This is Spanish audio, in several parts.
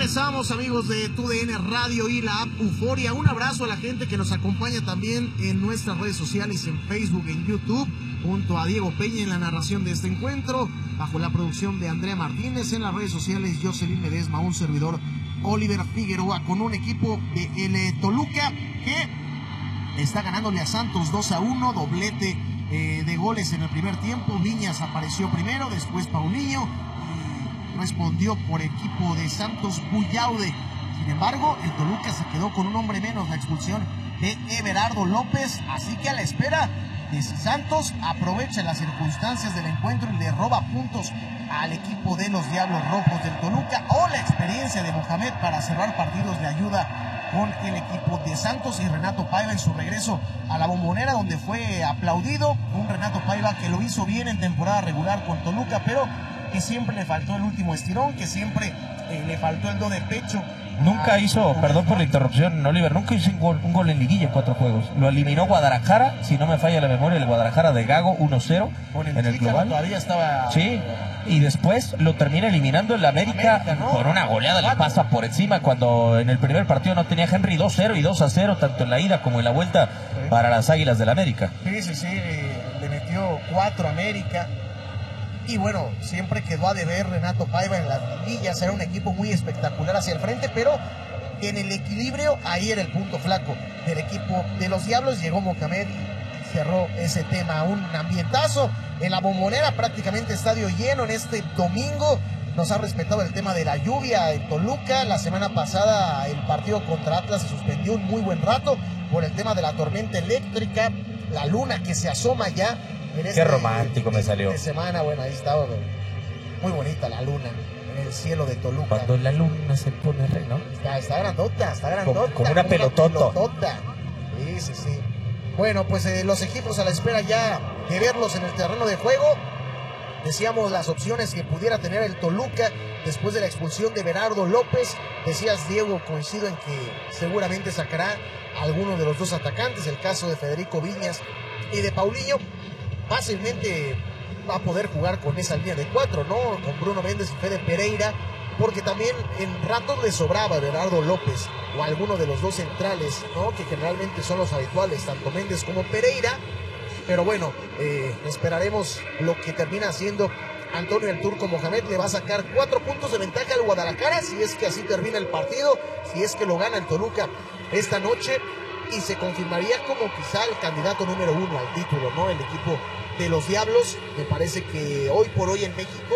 Regresamos, amigos de TUDN Radio y la app Euforia. Un abrazo a la gente que nos acompaña también en nuestras redes sociales, en Facebook, en YouTube, junto a Diego Peña en la narración de este encuentro, bajo la producción de Andrea Martínez, en las redes sociales Jocelyn Ledesma, un servidor Oliver Figueroa, con un equipo de el Toluca que está ganándole a Santos 2-1, doblete de goles en el primer tiempo. Viñas apareció primero, después Paulinho, respondió por equipo de Santos Buyaude. Sin embargo, el Toluca se quedó con un hombre menos, la expulsión de Everardo López, así que a la espera de si Santos aprovecha las circunstancias del encuentro y le roba puntos al equipo de los Diablos Rojos del Toluca, o la experiencia de Mohamed para cerrar partidos de ayuda con el equipo de Santos, y Renato Paiva en su regreso a la Bombonera, donde fue aplaudido. Un Renato Paiva que lo hizo bien en temporada regular con Toluca, pero que siempre le faltó el último estirón, que siempre le faltó el do de pecho. Nunca hizo, perdón por la interrupción, Oliver, nunca hizo un gol en liguilla en 4 juegos. Lo eliminó Guadalajara, si no me falla la memoria, el Guadalajara de Gago 1-0 en el global. Todavía estaba... Sí, y después lo termina eliminando el América, ¿no? Con una goleada, le pasa por encima cuando en el primer partido no tenía Henry 2-0 y 2-0, tanto en la ida como en la vuelta, para las Águilas del América. Sí, le metió 4 a América. Y bueno, siempre quedó a deber Renato Paiva en las liguillas. Era un equipo muy espectacular hacia el frente, pero en el equilibrio ahí era el punto flaco del equipo de los Diablos. Llegó Mohamed y cerró ese tema. Un ambientazo en la Bombonera, prácticamente estadio lleno en este domingo. Nos ha respetado el tema de la lluvia en Toluca. La semana pasada el partido contra Atlas se suspendió un muy buen rato por el tema de la tormenta eléctrica. La luna que se asoma ya. Qué romántico me salió. De semana, bueno, ahí estaba muy bonita la luna en el cielo de Toluca. Cuando la luna se pone ¿no? Está grandota, como una pelotota. Sí. Bueno, pues los equipos a la espera ya de verlos en el terreno de juego. Decíamos las opciones que pudiera tener el Toluca después de la expulsión de Everardo López. Decías, Diego, coincido en que seguramente sacará a alguno de los dos atacantes, el caso de Federico Viñas y de Paulinho. Fácilmente va a poder jugar con esa línea de 4, ¿no? Con Bruno Méndez y Fede Pereira, porque también en ratos le sobraba Everardo López o alguno de los dos centrales, ¿no? Que generalmente son los habituales, tanto Méndez como Pereira. Pero bueno, esperaremos lo que termina haciendo Antonio el Turco Mohamed. Le va a sacar 4 puntos de ventaja al Guadalajara, si es que así termina el partido, si es que lo gana el Toluca esta noche, y se confirmaría como quizá el candidato número 1 al título, ¿no? El equipo de los Diablos, me parece que hoy por hoy en México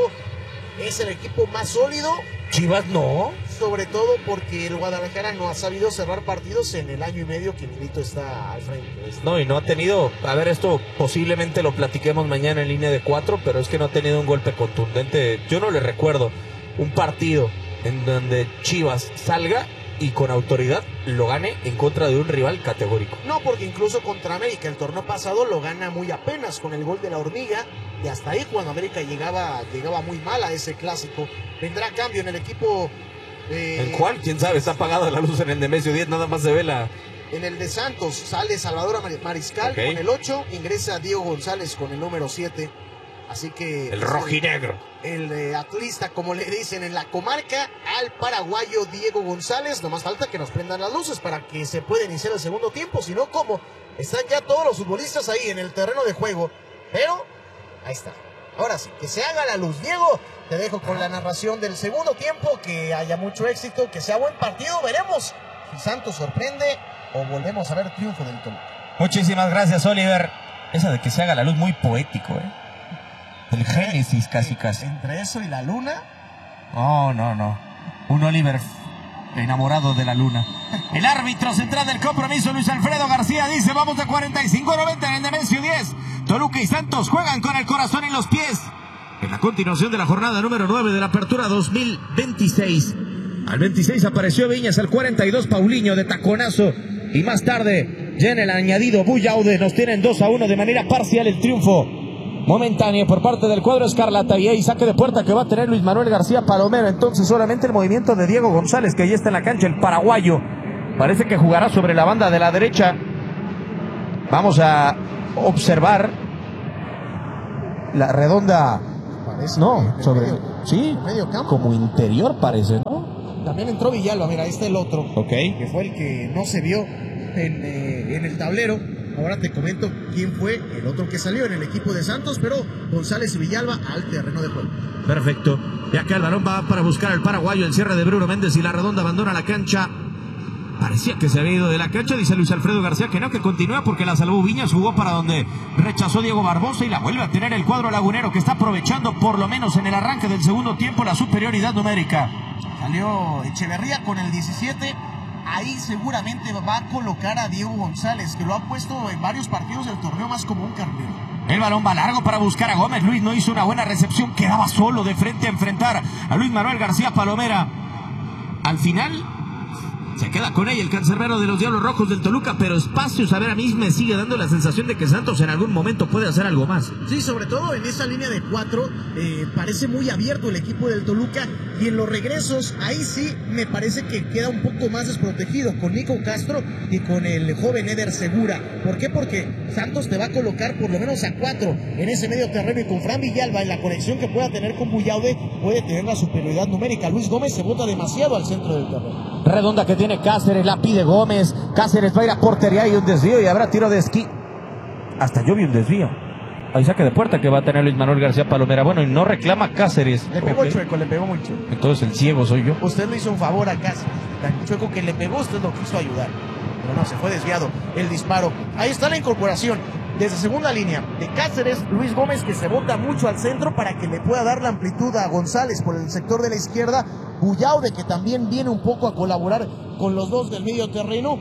es el equipo más sólido. Chivas no. Sobre todo porque el Guadalajara no ha sabido cerrar partidos en el año y medio que Milito está al frente. No, y no ha tenido, a ver, esto posiblemente lo platiquemos mañana en línea de 4, pero es que no ha tenido un golpe contundente. Yo no le recuerdo un partido en donde Chivas salga y con autoridad lo gane en contra de un rival categórico. No, porque incluso contra América el torneo pasado lo gana muy apenas con el gol de la Hormiga, y hasta ahí cuando América llegaba muy mal a ese clásico. Vendrá cambio en el equipo. ¿En cuál? ¿Quién sabe? Está apagada la luz en el Nemesio 10, nada más se ve la... En el de Santos sale Salvador Mariscal con el 8, ingresa Diego González con el número 7. Así que... El rojinegro. El atlista, como le dicen en la comarca, al paraguayo Diego González. Nomás falta que nos prendan las luces para que se pueda iniciar el segundo tiempo. Si no, ¿cómo? Están ya todos los futbolistas ahí en el terreno de juego. Pero, ahí está. Ahora sí, que se haga la luz. Diego, te dejo con la narración del segundo tiempo. Que haya mucho éxito, que sea buen partido. Veremos si Santos sorprende o volvemos a ver triunfo del Toluca. Muchísimas gracias, Oliver. Esa de que se haga la luz, muy poético, El Génesis, casi. Entre eso y la luna. No. Un Oliver enamorado de la luna. El árbitro central del compromiso, Luis Alfredo García, dice: vamos de 45-90 en el Nemesio 10. Toluca y Santos juegan con el corazón en los pies. En la continuación de la jornada número 9 de la Apertura 2026. Al 26 apareció Viñas, al 42 Paulinho de taconazo. Y más tarde, ya en el añadido Buyaude, nos tienen 2-1 de manera parcial el triunfo momentáneo por parte del cuadro escarlata. Y ahí saque de puerta que va a tener Luis Manuel García Palomero. Entonces solamente el movimiento de Diego González, que ya está en la cancha, el paraguayo. Parece que jugará sobre la banda de la derecha. Vamos a observar la redonda. Parece no, sobre medio campo. Como interior parece, ¿no? También entró Villalba, mira, el otro. Ok. Que fue el que no se vio en el tablero. Ahora te comento quién fue el otro que salió en el equipo de Santos, pero González y Villalba al terreno de juego. Perfecto. Y acá el balón va para buscar al paraguayo. El cierre de Bruno Méndez y la redonda abandona la cancha. Parecía que se había ido de la cancha, dice Luis Alfredo García que no, que continúa porque la salvó Viñas, jugó para donde rechazó Diego Barbosa y la vuelve a tener el cuadro lagunero, que está aprovechando por lo menos en el arranque del segundo tiempo la superioridad numérica. Salió Echeverría con el 17, ahí seguramente va a colocar a Diego González, que lo ha puesto en varios partidos del torneo más como un carnero. El balón va largo para buscar a Gómez. Luis no hizo una buena recepción, quedaba solo de frente a enfrentar a Luis Manuel García Palomera. Al final se queda con ella el cancerbero de los Diablos Rojos del Toluca, pero espacios, a ver, a mí me sigue dando la sensación de que Santos en algún momento puede hacer algo más. Sí, sobre todo en esa línea de 4, parece muy abierto el equipo del Toluca, y en los regresos, ahí sí me parece que queda un poco más desprotegido con Nico Castro y con el joven Eder Segura. ¿Por qué? Porque Santos te va a colocar por lo menos a 4 en ese medio terreno, y con Fran Villalba en la conexión que pueda tener con Buyaude puede tener la superioridad numérica. Luis Gómez se bota demasiado al centro del terreno. Redonda que tiene Cáceres, la pide Gómez. Cáceres va a ir a portería y un desvío y habrá tiro de esquí. Hasta yo vi un desvío. Hay saque de puerta que va a tener Luis Manuel García Palomera. Bueno, y no reclama Cáceres. Le pegó chueco, le pegó muy chueco. Entonces el ciego soy yo. Usted le hizo un favor a Cáceres. Tan chueco que le pegó, usted lo quiso ayudar. Pero no, se fue desviado el disparo. Ahí está la incorporación desde segunda línea de Cáceres, Luis Gómez, que se bota mucho al centro para que le pueda dar la amplitud a González por el sector de la izquierda. Buyaude, que también viene un poco a colaborar con los dos del medio terreno.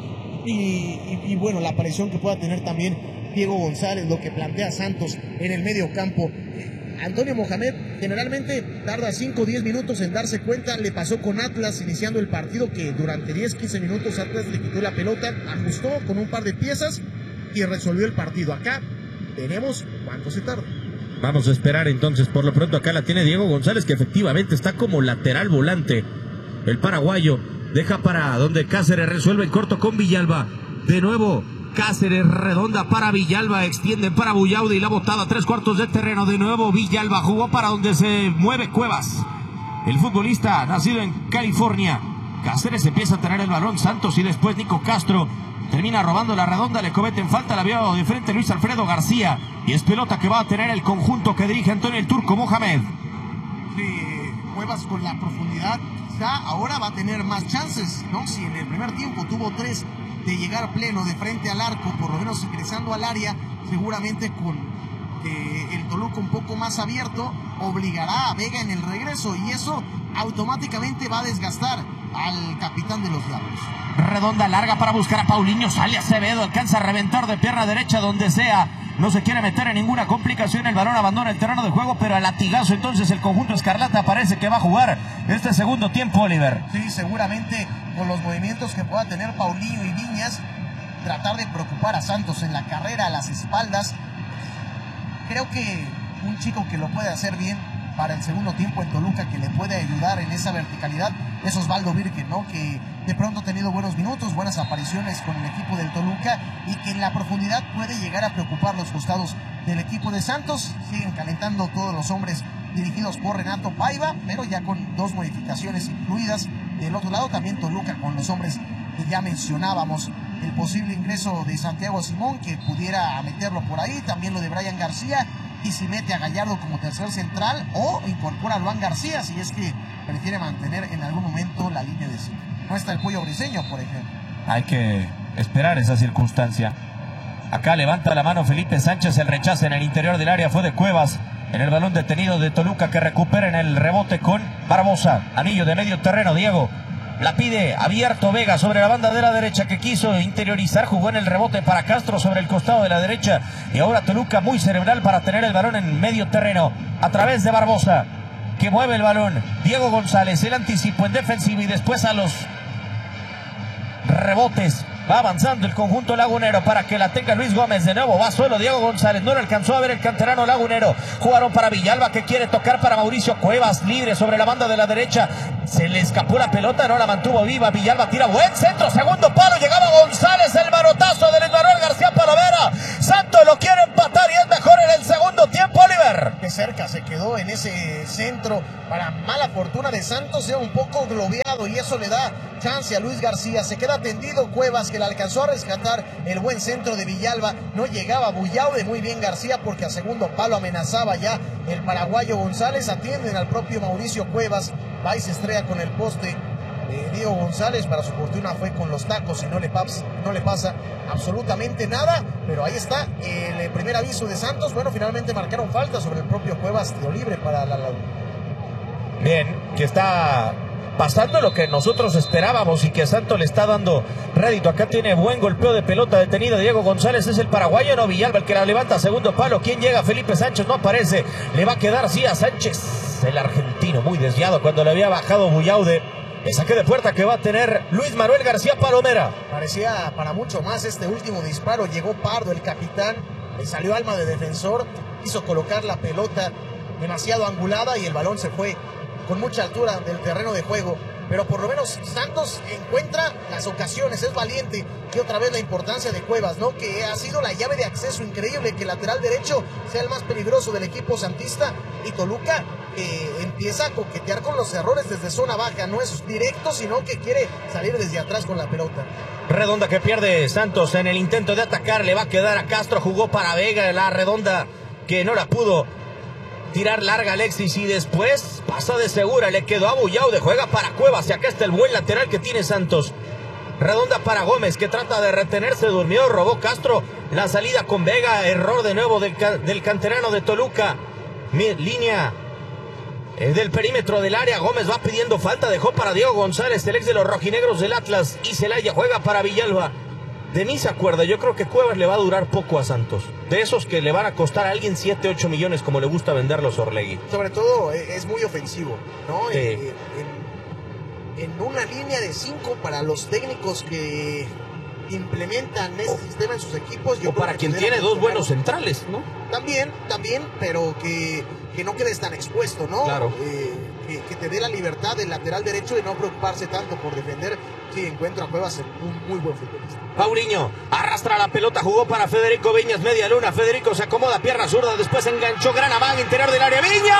Y bueno, la aparición que pueda tener también Diego González, lo que plantea Santos en el medio campo. Antonio Mohamed generalmente tarda 5 o 10 minutos en darse cuenta. Le pasó con Atlas iniciando el partido, que durante 10-15 minutos Atlas le quitó la pelota, ajustó con un par de piezas y resolvió el partido. Acá veremos cuánto se tarda. Vamos a esperar entonces. Por lo pronto acá la tiene Diego González, que efectivamente está como lateral volante. El paraguayo deja para donde Cáceres resuelve en corto con Villalba. De nuevo Cáceres, redonda para Villalba, extiende para Buyaude y la botada 3/4 de terreno. De nuevo Villalba jugó para donde se mueve Cuevas, el futbolista nacido en California. Cáceres empieza a tener el balón, Santos, y después Nico Castro termina robando la redonda, le cometen falta, la vio de frente Luis Alfredo García, y es pelota que va a tener el conjunto que dirige Antonio el Turco Mohamed. Cuevas con la profundidad, quizá ahora va a tener más chances, ¿no? Si en el primer tiempo tuvo 3 de llegar pleno de frente al arco, por lo menos ingresando al área, seguramente con el Toluca un poco más abierto, obligará a Vega en el regreso, y eso automáticamente va a desgastar al capitán de los Diablos. Redonda larga para buscar a Paulinho, sale Acevedo, alcanza a reventar de pierna derecha donde sea. No se quiere meter en ninguna complicación, el balón abandona el terreno de juego, pero a latigazo entonces el conjunto escarlata parece que va a jugar este segundo tiempo, Oliver. Sí, seguramente con los movimientos que pueda tener Paulinho y Viñas, tratar de preocupar a Santos en la carrera, a las espaldas. Creo que un chico que lo puede hacer bien para el segundo tiempo en Toluca, que le puede ayudar en esa verticalidad, es Osvaldo Virgen, ¿no? Que de pronto ha tenido buenos minutos, buenas apariciones con el equipo del Toluca, y que en la profundidad puede llegar a preocupar los costados del equipo de Santos. Siguen calentando todos los hombres dirigidos por Renato Paiva, pero ya con 2 modificaciones incluidas. Del otro lado también Toluca con los hombres que ya mencionábamos, el posible ingreso de Santiago Simón, que pudiera meterlo por ahí, también lo de Brian García, y si mete a Gallardo como tercer central, o incorpora a Luan García si es que prefiere mantener en algún momento la línea de 5. No está el Pollo Briseño, por ejemplo. Hay que esperar esa circunstancia. Acá levanta la mano Felipe Sánchez, el rechace en el interior del área fue de Cuevas. En el balón detenido de Toluca, que recupera en el rebote con Barbosa. Anillo de medio terreno, Diego. La pide abierto Vega sobre la banda de la derecha, que quiso interiorizar, jugó en el rebote para Castro sobre el costado de la derecha, y ahora Toluca muy cerebral para tener el balón en medio terreno a través de Barbosa, que mueve el balón. Diego González, el anticipo en defensiva, y después a los rebotes va avanzando el conjunto lagunero para que la tenga Luis Gómez. De nuevo va solo Diego González, no lo alcanzó a ver el canterano lagunero. Jugaron para Villalba, que quiere tocar para Mauricio Cuevas, libre sobre la banda de la derecha. Se le escapó la pelota, no la mantuvo viva. Villalba tira buen centro, segundo palo, llegaba González, el manotazo de Luis Manuel García Palomera. Santos lo quiere empatar y es mejor en el segundo tiempo, Oliver. que cerca se quedó en ese centro. Para mala fortuna de Santos, era un poco globeado y eso le da chance a Luis García. Se queda tendido Cuevas, que le alcanzó a rescatar el buen centro de Villalba. No llegaba Bullaude, muy bien García, porque a segundo palo amenazaba ya el paraguayo González. Atienden al propio Mauricio Cuevas, va y se estrella con el poste. Diego González, para su fortuna, fue con los tacos y no le pasa absolutamente nada, pero ahí está el primer aviso de Santos. Bueno, finalmente marcaron falta sobre el propio Cuevas, tiro libre para la Laguna. Bien, que está pasando lo que nosotros esperábamos y que Santos le está dando rédito. Acá tiene buen golpeo de pelota detenido Diego González, es el paraguayo, no Villalba el que la levanta, segundo palo. ¿Quién llega? Felipe Sánchez, no aparece, le va a quedar sí a Sánchez, el argentino, muy desviado cuando le había bajado Bullaude. El saque de puerta que va a tener Luis Manuel García Palomera. Parecía para mucho más este último disparo. Llegó Pardo, el capitán, le salió alma de defensor, hizo colocar la pelota demasiado angulada y el balón se fue con mucha altura del terreno de juego. Pero por lo menos Santos encuentra las ocasiones, es valiente. Y otra vez la importancia de Cuevas, ¿no? Que ha sido la llave de acceso. Increíble que el lateral derecho sea el más peligroso del equipo santista. Y Toluca empieza a coquetear con los errores desde zona baja. No es directo, sino que quiere salir desde atrás con la pelota. Redonda que pierde Santos en el intento de atacar. Le va a quedar a Castro, jugó para Vega. La redonda que no la pudo tirar larga Alexis y después pasa de segura, le quedó a Bullaude, juega para Cuevas y acá está el buen lateral que tiene Santos. Redonda para Gómez, que trata de retenerse, durmió, robó Castro, la salida con Vega, error de nuevo del canterano de Toluca. Línea del perímetro del área, Gómez va pidiendo falta, dejó para Diego González, el ex de los rojinegros del Atlas, y Celaya juega para Villalba. De mí se acuerda, yo creo que Cuevas le va a durar poco a Santos. De esos que le van a costar a alguien 7, 8 millones como le gusta venderlos Orlegui. Sobre todo es muy ofensivo, ¿no? Sí. En una línea de 5 para los técnicos que implementan este sistema en sus equipos. O para quien tiene dos buenos centrales, ¿no? También, pero que no quedes tan expuesto, ¿no? Claro. Que te dé la libertad del lateral derecho de no preocuparse tanto por defender. Sí, encuentra a Cuevas un muy buen futbolista. Paulinho arrastra la pelota, jugó para Federico Viñas, media luna. Federico se acomoda, pierna zurda, después enganchó gran amán interior del área. ¡Viñas!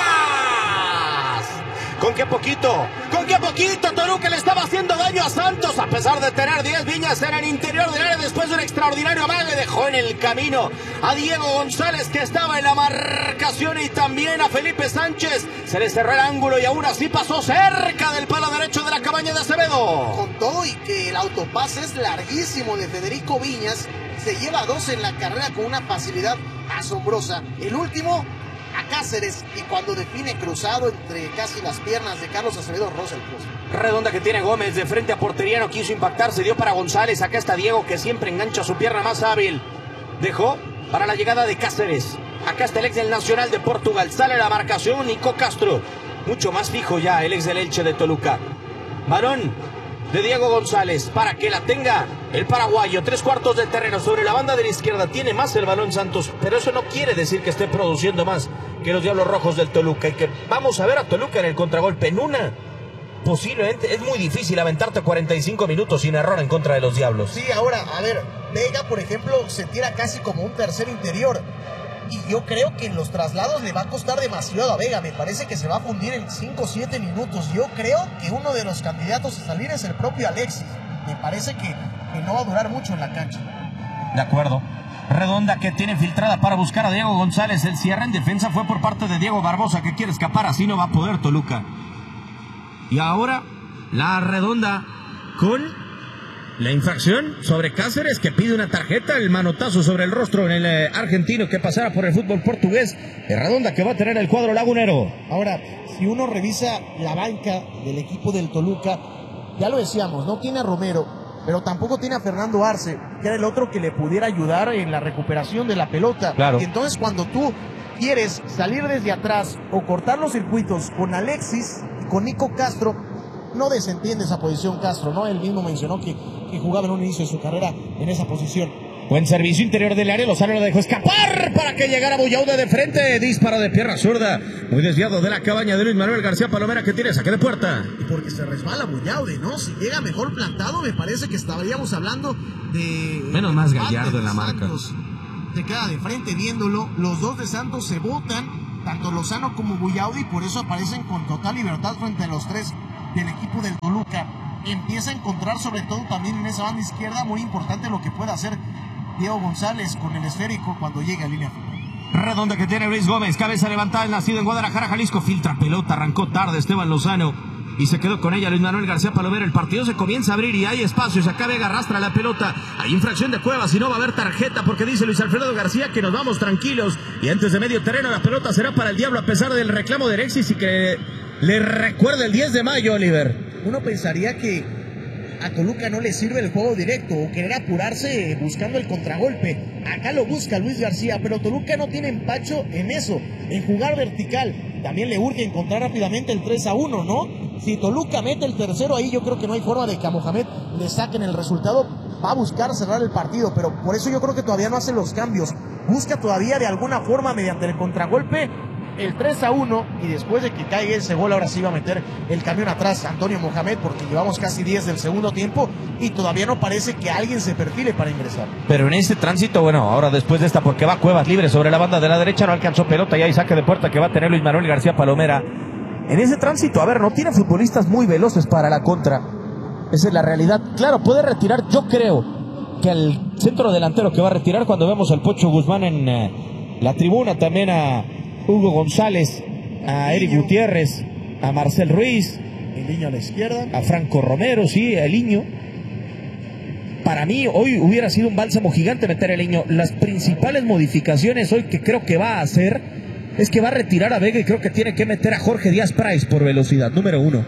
¿Con qué poquito? Toluca le estaba haciendo daño a Santos, a pesar de tener 10. Viñas en el interior del área, después de un extraordinario amague, dejó en el camino a Diego González, que estaba en la marcación, y también a Felipe Sánchez. Se le cerró el ángulo y aún así pasó cerca del palo derecho de la cabaña de Acevedo. Con todo y que el autopase es larguísimo de Federico Viñas, se lleva 2 en la carrera con una facilidad asombrosa. El último a Cáceres, y cuando define cruzado entre casi las piernas de Carlos Acevedo, roza el poste. Redonda que tiene Gómez de frente a portería, no quiso impactar, se dio para González. Acá está Diego, que siempre engancha su pierna más hábil. Dejó para la llegada de Cáceres. Acá está el ex del Nacional de Portugal. Sale la marcación, Nico Castro. Mucho más fijo ya el ex del Elche de Toluca. Varón de Diego González para que la tenga el paraguayo. 3/4 de terreno sobre la banda de la izquierda. Tiene más el balón Santos, pero eso no quiere decir que esté produciendo más que los Diablos Rojos del Toluca. Y que vamos a ver a Toluca en el contragolpe. En una, posiblemente, es muy difícil aventarte 45 minutos sin error en contra de los Diablos. Sí, ahora, a ver, Vega, por ejemplo, se tira casi como un tercer interior. Y yo creo que en los traslados le va a costar demasiado a Vega. Me parece que se va a fundir en 5 o 7 minutos. Yo creo que uno de los candidatos a salir es el propio Alexis. Me parece que no va a durar mucho en la cancha. De acuerdo. Redonda que tiene filtrada para buscar a Diego González. El cierre en defensa fue por parte de Diego Barbosa, que quiere escapar. Así no va a poder Toluca. Y ahora la redonda con la infracción sobre Cáceres, que pide una tarjeta, el manotazo sobre el rostro en el argentino que pasara por el fútbol portugués. Redonda que va a tener el cuadro lagunero. Ahora, si uno revisa la banca del equipo del Toluca, ya lo decíamos, no tiene a Romero, pero tampoco tiene a Fernando Arce, que era el otro que le pudiera ayudar en la recuperación de la pelota. Claro. Y entonces cuando tú quieres salir desde atrás o cortar los circuitos con Alexis y con Nico Castro, no desentiende esa posición Castro, ¿no? Él mismo mencionó que jugaba en un inicio de su carrera en esa posición. Buen servicio interior del área, Lozano lo dejó escapar para que llegara Bullaude de frente, disparo de pierna zurda, muy desviado de la cabaña de Luis Manuel García Palomera, que tiene saque de puerta. Y porque se resbala Bullaude, ¿no? Si llega mejor plantado, me parece que estaríamos hablando de... Menos más Gallardo en la marca. Se queda de frente viéndolo, los dos de Santos se botan tanto Lozano como Buyaudi, por eso aparecen con total libertad frente a los tres del equipo del Toluca. Empieza a encontrar, sobre todo también en esa banda izquierda, muy importante lo que pueda hacer Diego González con el esférico cuando llegue a línea final. Redonda que tiene Luis Gómez, cabeza levantada, el nacido en Guadalajara, Jalisco, filtra pelota, arrancó tarde Esteban Lozano y se quedó con ella Luis Manuel García Palomera. El partido se comienza a abrir y hay espacios, acá Vega arrastra la pelota, hay infracción de Cuevas y no va a haber tarjeta porque dice Luis Alfredo García que nos vamos tranquilos y antes de medio terreno la pelota será para el Diablo a pesar del reclamo de Alexis y que le recuerda el 10 de mayo, Oliver. Uno pensaría que a Toluca no le sirve el juego directo o querer apurarse buscando el contragolpe. Acá lo busca Luis García, pero Toluca no tiene empacho en eso, en jugar vertical. También le urge encontrar rápidamente el 3-1, ¿no? Si Toluca mete el tercero ahí, yo creo que no hay forma de que a Mohamed le saquen el resultado. Va a buscar cerrar el partido, pero por eso yo creo que todavía no hace los cambios. Busca todavía de alguna forma mediante el contragolpe el 3-1 y después de que caiga ese gol ahora sí va a meter el camión atrás Antonio Mohamed porque llevamos casi 10 del segundo tiempo y todavía no parece que alguien se perfile para ingresar. Pero en este tránsito, bueno, ahora después de esta porque va Cuevas libre sobre la banda de la derecha, no alcanzó pelota y hay saque de puerta que va a tener Luis Manuel García Palomera. En ese tránsito, a ver, no tiene futbolistas muy veloces para la contra. Esa es la realidad. Claro, puede retirar, yo creo que al centro delantero que va a retirar cuando vemos al Pocho Guzmán en la tribuna, también a Hugo González, a Eric Gutiérrez, a Marcel Ruiz, el niño a la izquierda, a Franco Romero, sí, el niño. Para mí hoy hubiera sido un bálsamo gigante meter el niño. Las principales modificaciones hoy que creo que va a hacer es que va a retirar a Vega y creo que tiene que meter a Jorge Díaz Price por velocidad, número 1.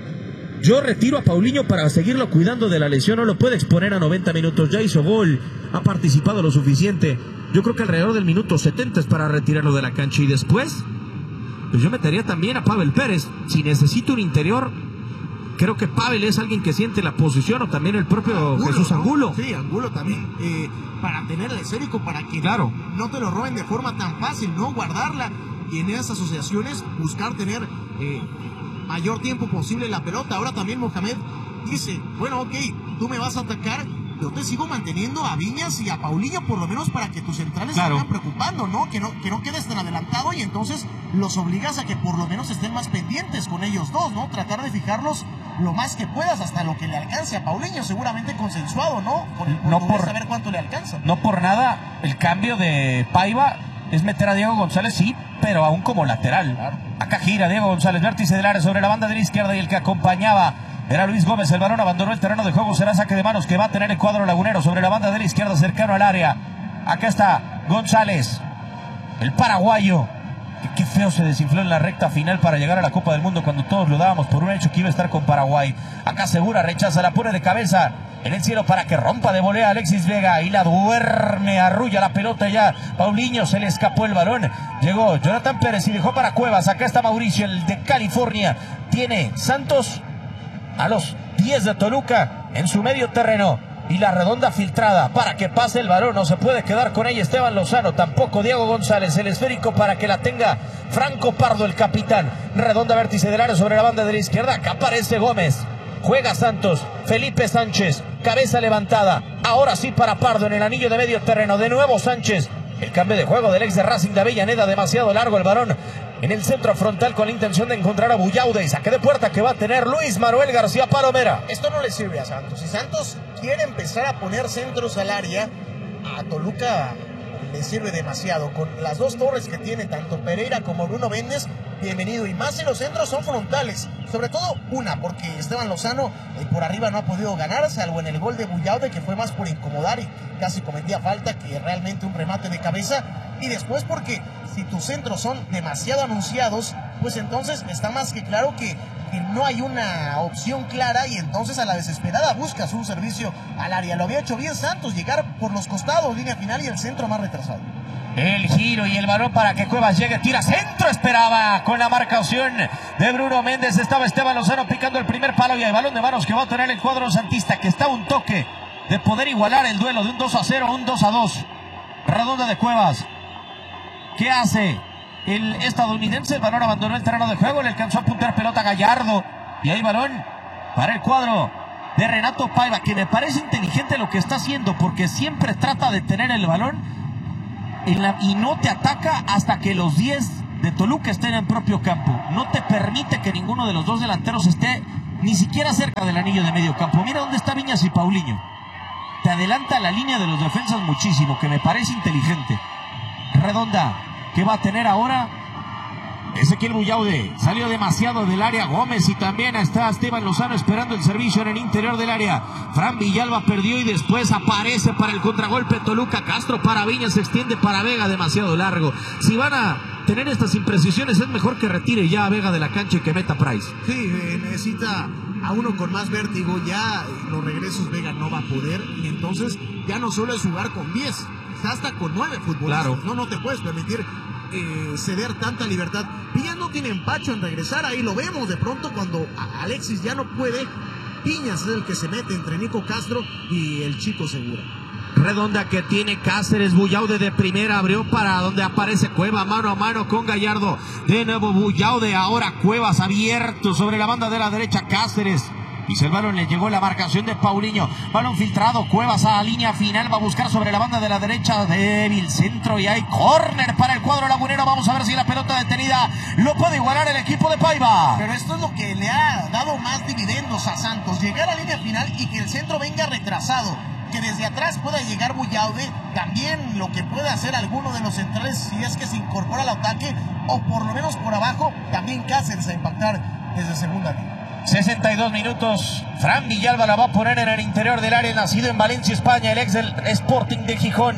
Yo retiro a Paulinho para seguirlo cuidando de la lesión, no lo puede exponer a 90 minutos, ya hizo gol, ha participado lo suficiente. Yo creo que alrededor del minuto 70 es para retirarlo de la cancha y después, pues yo metería también a Pavel Pérez. Si necesito un interior, creo que Pavel es alguien que siente la posición o también el propio Angulo, Jesús Angulo. ¿no? Sí, Angulo también, para tener el esférico, para que claro, no te lo roben de forma tan fácil, no guardarla y en esas asociaciones buscar tener mayor tiempo posible la pelota. Ahora también Mohamed dice, bueno, ok, tú me vas a atacar, yo te sigo manteniendo a Viñas y a Paulinho por lo menos para que tus centrales se vayan preocupando, ¿no? Que no quedes tan adelantado y entonces los obligas a que por lo menos estén más pendientes con ellos dos, ¿no? Tratar de fijarlos lo más que puedas hasta lo que le alcance a Paulinho, seguramente consensuado, ¿no? No por saber cuánto le alcanza. No por nada el cambio de Paiva es meter a Diego González, sí, pero aún como lateral. Claro. Acá gira Diego González, vértice del área sobre la banda de la izquierda y el que acompañaba era Luis Gómez. El balón abandonó el terreno de juego, será saque de manos que va a tener el cuadro lagunero sobre la banda de la izquierda cercano al área. Acá está González, el paraguayo. Qué feo se desinfló en la recta final para llegar a la Copa del Mundo cuando todos lo dábamos por un hecho que iba a estar con Paraguay. Acá Segura rechaza, la pone de cabeza en el cielo para que rompa de volea Alexis Vega y la duerme, arrulla la pelota ya. Paulinho, se le escapó el balón. Llegó Jonathan Pérez y dejó para Cuevas. Acá está Mauricio, el de California. Tiene Santos a los 10 de Toluca en su medio terreno. Y la redonda filtrada para que pase el balón. No se puede quedar con ella Esteban Lozano, tampoco Diego González. El esférico para que la tenga Franco Pardo, el capitán. Redonda vértice del área sobre la banda de la izquierda. Acá aparece Gómez. Juega Santos. Felipe Sánchez. Cabeza levantada. Ahora sí para Pardo en el anillo de medio terreno. De nuevo Sánchez. El cambio de juego del ex de Racing de Avellaneda. Demasiado largo el balón en el centro frontal con la intención de encontrar a Buyaudi. Y saque de puerta que va a tener Luis Manuel García Palomera. Esto no le sirve a Santos. Si Santos quiere empezar a poner centros al área, a Toluca le sirve demasiado. Con las dos torres que tiene, tanto Pereira como Bruno Méndez, bienvenido. Y más si los centros son frontales. Sobre todo una, porque Esteban Lozano por arriba no ha podido ganar, salvo en el gol de Buyaudi, que fue más por incomodar y casi cometía falta que realmente un remate de cabeza. Y después porque si tus centros son demasiado anunciados, pues entonces está más que claro que no hay una opción clara y entonces a la desesperada buscas un servicio al área. Lo había hecho bien Santos, llegar por los costados, línea final y el centro más retrasado. El giro y el balón para que Cuevas llegue, tira centro, esperaba con la marcación de Bruno Méndez. Estaba Esteban Lozano picando el primer palo y el balón de manos que va a tener el cuadro santista, que está a un toque de poder igualar el duelo de un 2-0 a un 2-2. Redonda de Cuevas. ¿Qué hace el estadounidense? El balón abandonó el terreno de juego, le alcanzó a apuntar pelota Gallardo y hay balón para el cuadro de Renato Paiva, que me parece inteligente lo que está haciendo porque siempre trata de tener el balón y no te ataca hasta que los 10 de Toluca esté en el propio campo. No te permite que ninguno de los dos delanteros esté ni siquiera cerca del anillo de medio campo. Mira dónde está Viñas y Paulinho. Te adelanta la línea de los defensas muchísimo, que me parece inteligente. Redonda, ¿qué va a tener ahora? Ezequiel Bullaude salió demasiado del área. Gómez y también está Esteban Lozano esperando el servicio en el interior del área. Fran Villalba perdió y después aparece para el contragolpe Toluca. Castro para Viñas, se extiende para Vega, demasiado largo. Si van a tener estas imprecisiones, es mejor que retire ya a Vega de la cancha y que meta Price. Sí, necesita a uno con más vértigo. Ya los regresos Vega no va a poder, y entonces ya no solo es jugar con 10, hasta con 9 futbolistas. Claro. No te puedes permitir ceder tanta libertad. Piñas no tiene empacho en regresar, ahí lo vemos de pronto cuando Alexis ya no puede. Piñas es el que se mete entre Nico Castro y el Chico Segura. Redonda que tiene Cáceres, Bullaude de primera, abrió para donde aparece Cueva, mano a mano con Gallardo. De nuevo Bullaude, ahora Cuevas abierto sobre la banda de la derecha, Cáceres. Y el balón le llegó la marcación de Paulinho. Balón filtrado, Cuevas a la línea final, va a buscar sobre la banda de la derecha, débil centro y hay córner para el cuadro lagunero. Vamos a ver si la pelota detenida lo puede igualar el equipo de Paiva. Pero esto es lo que le ha dado más dividendos a Santos, llegar a la línea final y que el centro venga retrasado, que desde atrás pueda llegar Bullaude, también lo que puede hacer alguno de los centrales si es que se incorpora al ataque, o por lo menos por abajo, también Cáceres a impactar desde segunda línea. 62 minutos, Fran Villalba la va a poner en el interior del área, nacido en Valencia, España, el ex del Sporting de Gijón.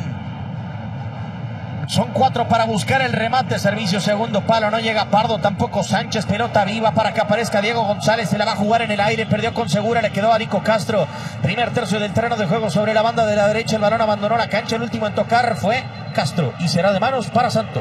Son 4 para buscar el remate, servicio segundo palo, no llega Pardo, tampoco Sánchez, pelota viva para que aparezca Diego González, se la va a jugar en el aire, perdió con Segura, le quedó a Nico Castro. Primer tercio del terreno de juego sobre la banda de la derecha, el balón abandonó la cancha, el último en tocar fue Castro y será de manos para Santos.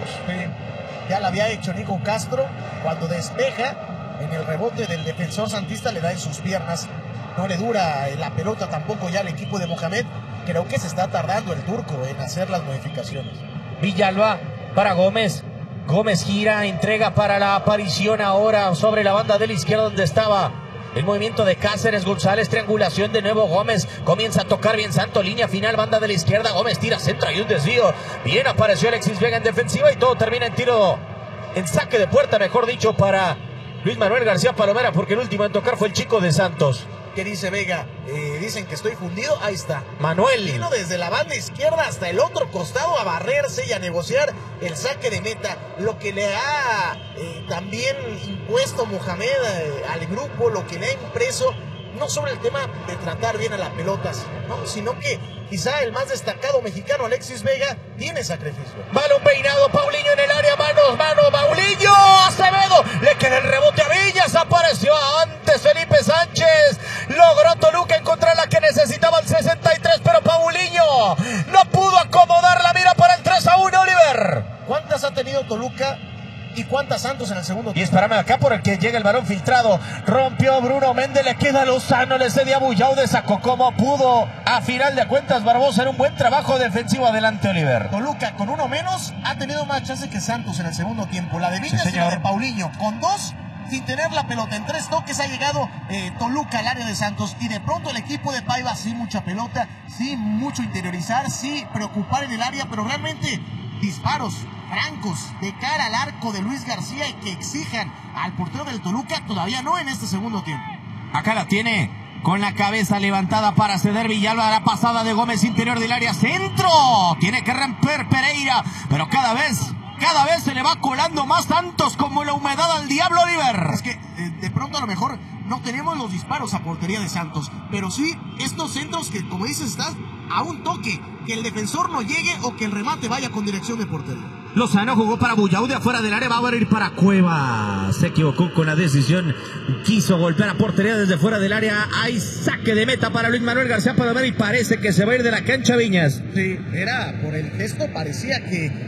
Ya la había hecho Nico Castro, cuando despeja en el rebote del defensor santista le da en sus piernas, no le dura la pelota tampoco ya al equipo de Mohamed. Creo que se está tardando el turco en hacer las modificaciones. Villalba para Gómez, Gómez gira, entrega para la aparición ahora sobre la banda de la izquierda donde estaba el movimiento de Cáceres, González, triangulación de nuevo, Gómez comienza a tocar bien Santo, línea final, banda de la izquierda, Gómez tira, centra y un desvío, bien apareció Alexis Vega en defensiva y todo termina en tiro, en saque de puerta, mejor dicho, para Luis Manuel García Palomera, porque el último en tocar fue el chico de Santos. ¿Qué dice Vega? Dicen que estoy fundido, ahí está. Manuel. Vino desde la banda izquierda hasta el otro costado a barrerse y a negociar el saque de meta. Lo que le ha también impuesto Mohamed al grupo, lo que le ha impreso, no sobre el tema de tratar bien a las pelotas, ¿no? Sino que quizá el más destacado mexicano, Alexis Vega, tiene sacrificio. Balón peinado, Paulinho en el área, mano, Paulinho, Acevedo, le queda el rebote a Villas, apareció antes Felipe Sánchez, logró Toluca encontrar la que necesitaba el 63, pero Paulinho no pudo acomodar la mira para el 3-1, Oliver. ¿Cuántas ha tenido Toluca y cuántas Santos en el segundo tiempo? Y espérame acá por el que llega el balón filtrado, rompió Bruno Méndez, le queda Lozano, le cede a Bullaude, sacó como pudo. A final de cuentas Barbosa en un buen trabajo defensivo, adelante Oliver. Toluca con uno menos ha tenido más chance que Santos en el segundo tiempo, la de Viñas y la de Paulinho, con 2 sin tener la pelota, en 3 toques ha llegado Toluca al área de Santos, y de pronto el equipo de Paiva sí mucha pelota, sí mucho interiorizar, sí preocupar en el área, pero realmente disparos francos de cara al arco de Luis García y que exijan al portero del Toluca, todavía no en este segundo tiempo. Acá la tiene, con la cabeza levantada para ceder Villalba, la pasada de Gómez interior del área, centro, tiene que romper Pereira, pero cada vez se le va colando más Santos como la humedad al diablo, Oliver. Es que de pronto a lo mejor no tenemos los disparos a portería de Santos, pero sí estos centros que, como dices, estás a un toque, que el defensor no llegue o que el remate vaya con dirección de portería. Lozano jugó para Bullaude afuera del área, va a abrir para Cueva. Se equivocó con la decisión, quiso golpear a portería desde fuera del área. Hay saque de meta para Luis Manuel García Palomera y parece que se va a ir de la cancha Viñas. Sí, era por el gesto, parecía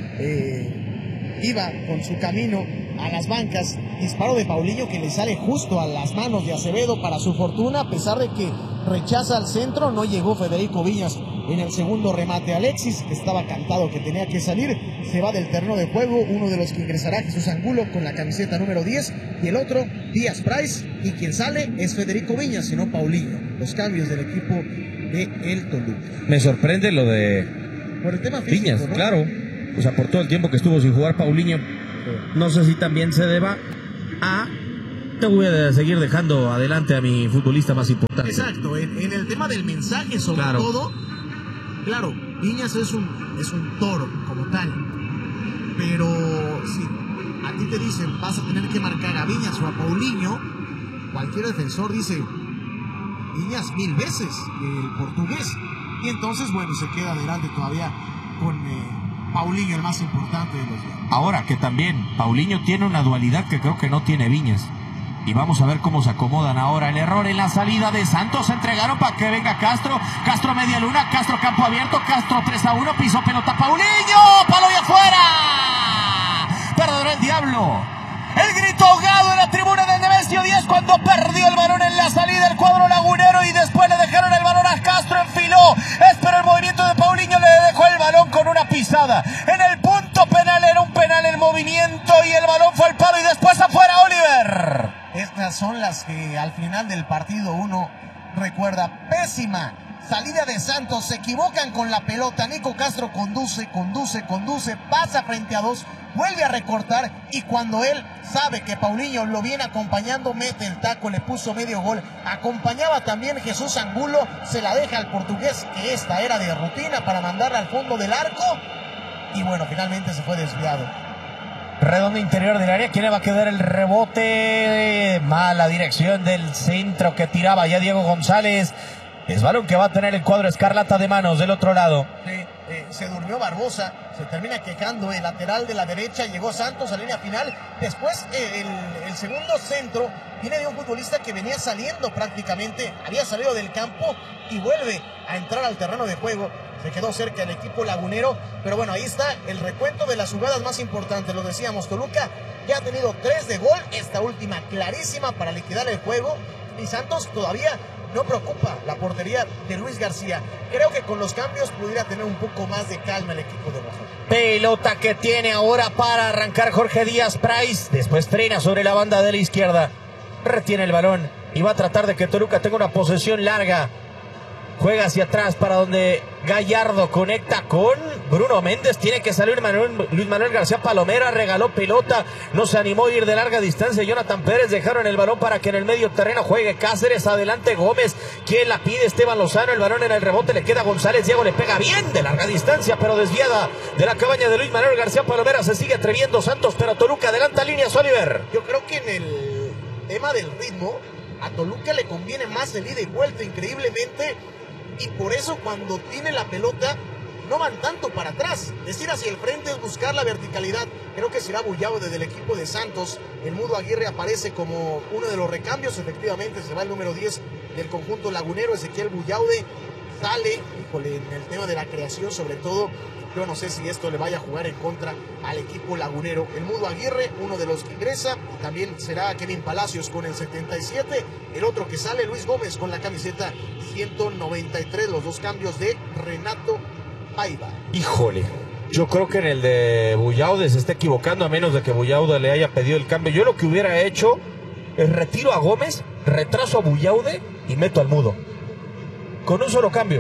que iba con su camino a las bancas. Disparo de Paulinho que le sale justo a las manos de Acevedo, para su fortuna, a pesar de que rechaza al centro, no llegó Federico Viñas en el segundo remate. Alexis, que estaba cantado que tenía que salir, se va del terreno de juego, uno de los que ingresará Jesús Angulo con la camiseta número 10 y el otro Díaz Price, y quien sale es Federico Viñas, sino Paulinho. Los cambios del equipo de el Toluca. Me sorprende lo de por el tema físico, Viñas, ¿no? Claro, o sea, por todo el tiempo que estuvo sin jugar Paulinho, No sé si también se deba a... Te voy a seguir dejando adelante a mi futbolista más importante. Exacto, en el tema del mensaje sobre todo, claro, Viñas es un toro como tal, pero si a ti te dicen vas a tener que marcar a Viñas o a Paulinho, cualquier defensor dice Viñas 1000 veces el portugués, y entonces bueno, se queda adelante todavía con Paulinho, el más importante de los días. Ahora que también Paulinho tiene una dualidad que creo que no tiene Viñas. Y vamos a ver cómo se acomodan ahora. El error en la salida de Santos. Se entregaron para que venga Castro. Castro media luna. Castro campo abierto. Castro 3-1. Pisó pelota Paulinho. Palo y afuera. Perdonó el diablo. El grito ahogado en la tribuna del Nemesio 10 cuando perdió el balón en la salida el cuadro lagunero. Y después le dejaron el balón a Castro. Enfiló. Esperó el movimiento de Paulinho. Le dejó el balón con una pisada. En el punto penal era un penal el movimiento. Y el balón fue al palo. Y después afuera Oliver. Estas son las que al final del partido uno recuerda. Pésima salida de Santos, se equivocan con la pelota. Nico Castro conduce, pasa frente a dos, vuelve a recortar y cuando él sabe que Paulinho lo viene acompañando, mete el taco, le puso medio gol. Acompañaba también Jesús Angulo, se la deja al portugués, que esta era de rutina para mandarla al fondo del arco. Y bueno, finalmente se fue desviado. Redondo interior del área, ¿quién va a quedar el rebote? Mala dirección del centro que tiraba ya Diego González. Es balón que va a tener el cuadro escarlata de manos del otro lado. Sí, se durmió Barbosa, se termina quejando el lateral de la derecha, llegó Santos a línea final. Después el segundo centro viene de un futbolista que venía saliendo prácticamente, había salido del campo y vuelve a entrar al terreno de juego. Se quedó cerca del equipo lagunero, pero bueno, ahí está el recuento de las jugadas más importantes. Lo decíamos, Toluca ya ha tenido 3 de gol, esta última clarísima para liquidar el juego, y Santos todavía no preocupa la portería de Luis García. Creo que con los cambios pudiera tener un poco más de calma el equipo de Rojo. Pelota que tiene ahora para arrancar Jorge Díaz Price, después frena sobre la banda de la izquierda, retiene el balón y va a tratar de que Toluca tenga una posesión larga. Juega hacia atrás para donde Gallardo conecta con Bruno Méndez. Tiene que salir Luis Manuel García Palomera. Regaló pelota. No se animó a ir de larga distancia. Jonathan Pérez dejaron el balón para que en el medio terreno juegue Cáceres. Adelante Gómez. ¿Quién la pide? Esteban Lozano. El balón en el rebote le queda a González. Diego le pega bien de larga distancia, pero desviada de la cabaña de Luis Manuel García Palomera. Se sigue atreviendo Santos, pero Toluca adelanta líneas, Oliver. Yo creo que en el tema del ritmo, a Toluca le conviene más el ida y vuelta, increíblemente. Y por eso cuando tiene la pelota no van tanto para atrás. Decir hacia el frente es buscar la verticalidad. Creo que será Buyaude del equipo de Santos. El Mudo Aguirre aparece como uno de los recambios. Efectivamente se va el número 10 del conjunto lagunero, Ezequiel Buyaude. Sale, híjole, en el tema de la creación sobre todo. Yo no sé si esto le vaya a jugar en contra al equipo lagunero. El Mudo Aguirre, uno de los que ingresa. También será Kevin Palacios con el 77. El otro que sale, Luis Gómez con la camiseta 193. Los dos cambios de Renato Paiva. Híjole, yo creo que en el de Buyaude se está equivocando, a menos de que Buyaude le haya pedido el cambio. Yo lo que hubiera hecho es retiro a Gómez, retraso a Buyaude y meto al Mudo. Con un solo cambio.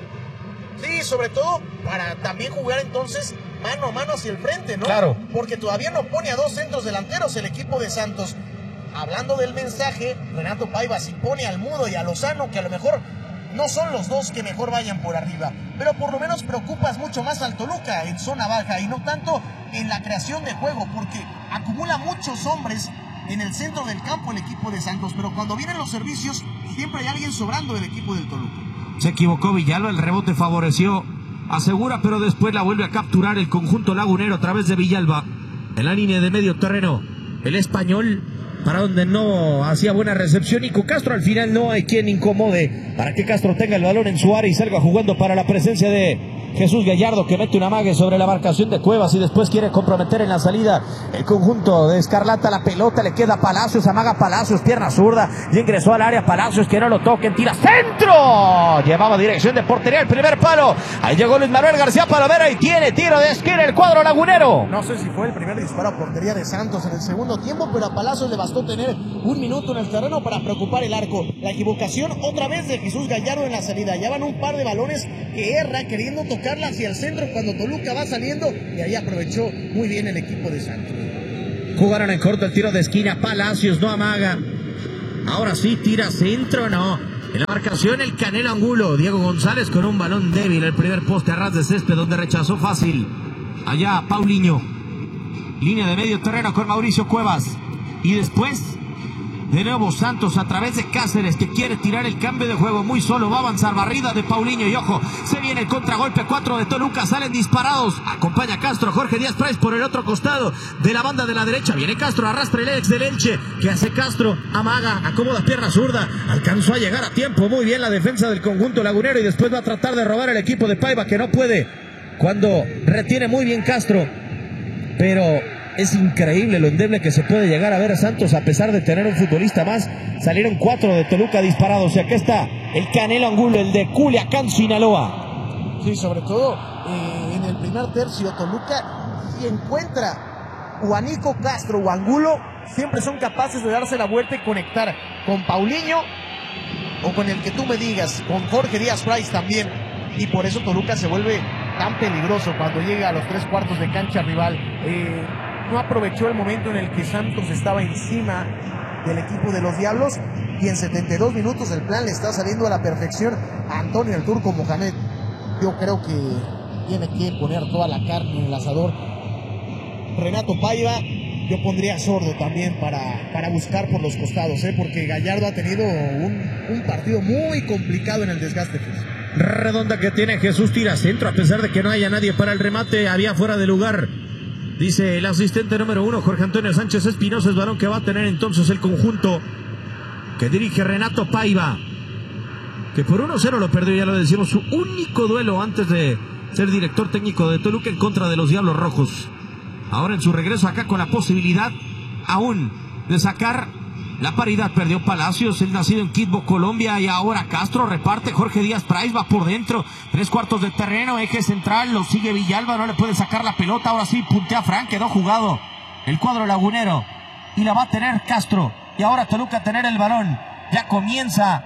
Sí, sobre todo para también jugar entonces mano a mano hacia el frente, ¿no? Claro. Porque todavía no pone a dos centros delanteros el equipo de Santos. Hablando del mensaje, Renato Paiva si pone al Mudo y a Lozano, que a lo mejor no son los dos que mejor vayan por arriba, pero por lo menos preocupas mucho más al Toluca en zona baja y no tanto en la creación de juego, porque acumula muchos hombres en el centro del campo el equipo de Santos, pero cuando vienen los servicios siempre hay alguien sobrando del equipo del Toluca. Se equivocó Villalba, el rebote favoreció a Segura, pero después la vuelve a capturar el conjunto lagunero a través de Villalba. En la línea de medio terreno, el español, para donde no hacía buena recepción. Nico Castro, al final no hay quien incomode para que Castro tenga el balón en su área y salga jugando para la presencia de Jesús Gallardo, que mete una amague sobre la marcación de Cuevas y después quiere comprometer en la salida el conjunto de Escarlata. La pelota le queda a Palacios, amaga Palacios, pierna zurda y ingresó al área Palacios, que no lo toquen, tira centro, llevaba dirección de portería el primer palo. Ahí llegó Luis Manuel García Palomera y tiene tiro de esquina el cuadro lagunero. No sé si fue el primer disparo a portería de Santos en el segundo tiempo, pero a Palacios le bastó tener un minuto en el terreno para preocupar el arco. La equivocación otra vez de Jesús Gallardo en la salida. Ya van un par de balones que erra queriendo tocarla hacia el centro cuando Toluca va saliendo y ahí aprovechó muy bien el equipo de Santos. Jugaron en corto el tiro de esquina. Palacios no amaga. Ahora sí, tira centro, no. En la marcación el Canelo Angulo. Diego González con un balón débil. El primer poste a ras de césped donde rechazó fácil. Allá Paulinho. Línea de medio terreno con Mauricio Cuevas. Y después, de nuevo Santos a través de Cáceres, que quiere tirar el cambio de juego. Muy solo va a avanzar. Barrida de Paulinho. Y ojo, se viene el contragolpe. 4 de Toluca. Salen disparados. Acompaña Castro. Jorge Díaz Price por el otro costado de la banda de la derecha. Viene Castro. Arrastra el ex del Elche. ¿Qué hace Castro? Amaga. Acomoda pierna zurda. Alcanzó a llegar a tiempo. Muy bien la defensa del conjunto lagunero. Y después va a tratar de robar el equipo de Paiva, que no puede. Cuando retiene muy bien Castro. Pero es increíble lo endeble que se puede llegar a ver a Santos a pesar de tener un futbolista más. Salieron 4 de Toluca disparados. Y aquí está el Canelo Angulo, el de Culiacán, Sinaloa. Sí, sobre todo en el primer tercio Toluca, si encuentra o a Nico Castro o Angulo, siempre son capaces de darse la vuelta y conectar con Paulinho o con el que tú me digas, con Jorge Díaz Price también. Y por eso Toluca se vuelve tan peligroso cuando llega a los 3/4 de cancha rival. No aprovechó el momento en el que Santos estaba encima del equipo de los Diablos, y en 72 minutos el plan le está saliendo a la perfección a Antonio el Turco Mohamed. Yo creo que tiene que poner toda la carne en el asador Renato Paiva. Yo pondría a Sordo también para buscar por los costados, porque Gallardo ha tenido un partido muy complicado en el desgaste físico. Redonda que tiene Jesús, tira centro a pesar de que no haya nadie para el remate. Había fuera de lugar, dice el asistente número 1, Jorge Antonio Sánchez Espinosa. Es balón que va a tener entonces el conjunto que dirige Renato Paiva, que por 1-0 lo perdió, ya lo decimos, su único duelo antes de ser director técnico de Toluca en contra de los Diablos Rojos. Ahora en su regreso acá con la posibilidad aún de sacar la paridad. Perdió Palacios, el nacido en Quibdó, Colombia, y ahora Castro reparte. Jorge Díaz Price va por dentro, 3/4 de terreno, eje central, lo sigue Villalba, no le puede sacar la pelota. Ahora sí puntea Frank, quedó jugado el cuadro lagunero y la va a tener Castro. Y ahora Toluca a tener el balón. Ya comienza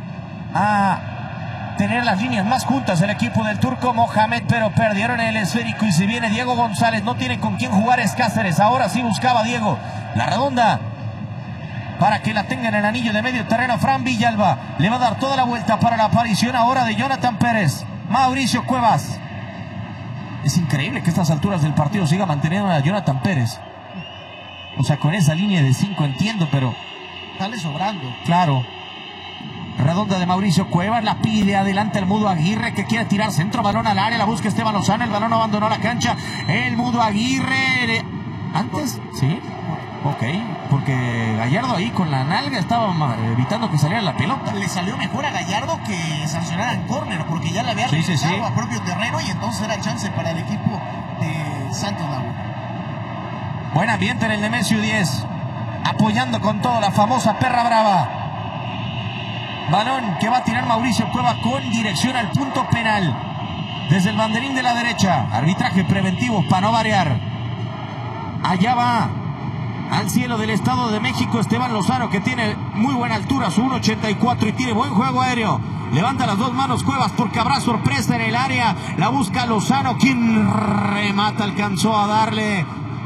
a tener las líneas más juntas el equipo del Turco Mohamed, pero perdieron el esférico y se viene Diego González. No tiene con quién jugar, es Cáceres. Ahora sí buscaba Diego la redonda para que la tenga en el anillo de medio terreno. Fran Villalba le va a dar toda la vuelta para la aparición ahora de Jonathan Pérez. Mauricio Cuevas. Es increíble que a estas alturas del partido siga manteniendo a Jonathan Pérez. O sea, con esa línea de 5 entiendo, pero sale sobrando. Claro. Redonda de Mauricio Cuevas, la pide adelante el Mudo Aguirre, que quiere tirar centro, balón al área, la busca Esteban Lozano, el balón abandonó la cancha. El Mudo Aguirre. ¿Antes? Sí. Ok, porque Gallardo ahí con la nalga estaba evitando que saliera la pelota. Le salió mejor a Gallardo que sancionar al córner, porque ya le había regresado a propio terreno, y entonces era chance para el equipo de Santos Laguna. Buen ambiente en el Nemesio 10, apoyando con todo la famosa perra brava. Balón que va a tirar Mauricio Cueva con dirección al punto penal. Desde el banderín de la derecha, arbitraje preventivo para no variar. Allá va al cielo del Estado de México Esteban Lozano, que tiene muy buena altura, su 1.84, y tiene buen juego aéreo. Levanta las dos manos Cuevas porque habrá sorpresa en el área. La busca Lozano, quien remata, alcanzó a darle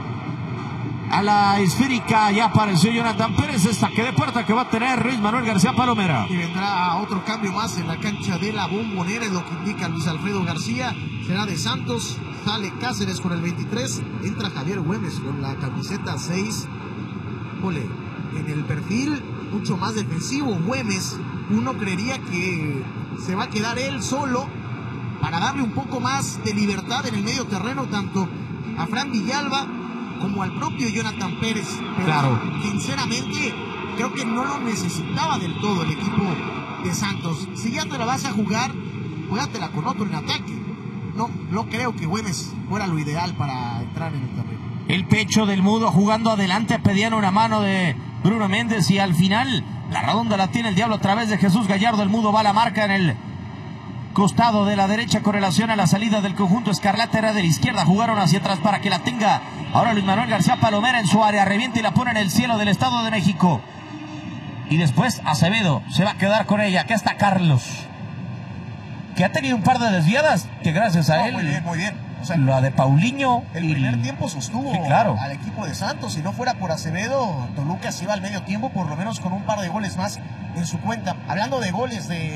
a la esférica. Ya apareció Jonathan Pérez. Esta que de puerta que va a tener Luis Manuel García Palomera. Y vendrá otro cambio más en la cancha de la Bombonera, es lo que indica Luis Alfredo García. Será de Santos, sale Cáceres con el 23, entra Javier Güemes con la camiseta 6. Ole, en el perfil mucho más defensivo Güemes. Uno creería que se va a quedar él solo para darle un poco más de libertad en el medio terreno, tanto a Fran Villalba como al propio Jonathan Pérez. Pero claro, sinceramente creo que no lo necesitaba del todo el equipo de Santos. Si ya te la vas a jugar, juégatela con otro en ataque. No creo que Güemes fuera lo ideal para entrar en el terreno. El pecho del Mudo jugando adelante, pedían una mano de Bruno Méndez, y al final la redonda la tiene el Diablo a través de Jesús Gallardo. El Mudo va a la marca en el costado de la derecha con relación a la salida del conjunto escarlata. Era de la izquierda, jugaron hacia atrás para que la tenga ahora Luis Manuel García Palomera en su área. Revienta y la pone en el cielo del Estado de México. Y después Acevedo se va a quedar con ella. Acá está Carlos, que ha tenido un par de desviadas que gracias a él muy bien. sea, la de Paulinho. El primer tiempo sostuvo sí, claro, al equipo de Santos. Si no fuera por Acevedo, Toluca se iba al medio tiempo por lo menos con un par de goles más en su cuenta. Hablando de goles de